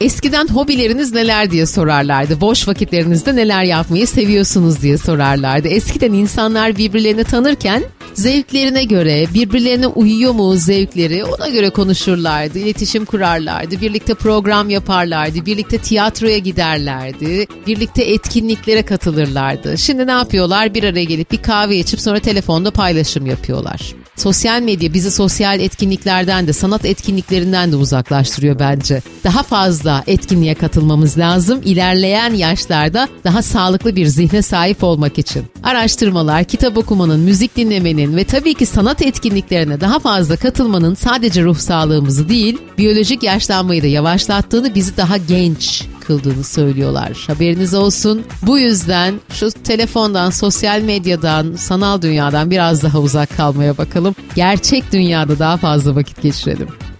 Eskiden hobileriniz neler diye sorarlardı. Boş vakitlerinizde neler yapmayı seviyorsunuz diye sorarlardı. Eskiden insanlar birbirlerini tanırken zevklerine göre, birbirlerine uyuyor mu zevkleri, ona göre konuşurlardı, iletişim kurarlardı, birlikte program yaparlardı, birlikte tiyatroya giderlerdi, birlikte etkinliklere katılırlardı. Şimdi ne yapıyorlar? Bir araya gelip bir kahve içip sonra telefonda paylaşım yapıyorlar. Sosyal medya bizi sosyal etkinliklerden de, sanat etkinliklerinden de uzaklaştırıyor bence. Daha fazla etkinliğe katılmamız lazım. İlerleyen yaşlarda daha sağlıklı bir zihne sahip olmak için. Araştırmalar, kitap okumanın, müzik dinlemenin ve tabii ki sanat etkinliklerine daha fazla katılmanın sadece ruh sağlığımızı değil, biyolojik yaşlanmayı da yavaşlattığını, bizi daha genç kıldığını söylüyorlar. Haberiniz olsun. Bu yüzden şu telefondan, sosyal medyadan, sanal dünyadan biraz daha uzak kalmaya bakalım. Gerçek dünyada daha fazla vakit geçirelim.